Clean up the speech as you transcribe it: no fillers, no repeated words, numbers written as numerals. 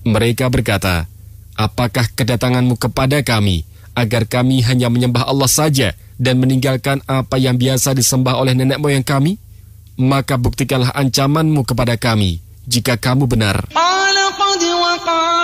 Mereka berkata, apakah kedatanganmu kepada kami agar kami hanya menyembah Allah saja dan meninggalkan apa yang biasa disembah oleh nenek moyang kami? Maka buktikanlah ancamanmu kepada kami jika kamu benar.